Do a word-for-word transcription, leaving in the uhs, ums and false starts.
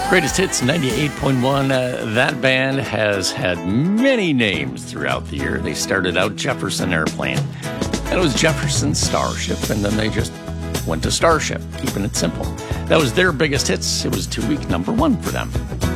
Greatest Hits ninety-eight point one. Uh, that band has had many names throughout the year. They started out Jefferson Airplane. That was Jefferson Starship, and then they just went to Starship, keeping it simple. That was their biggest hits. It was two-week number one for them.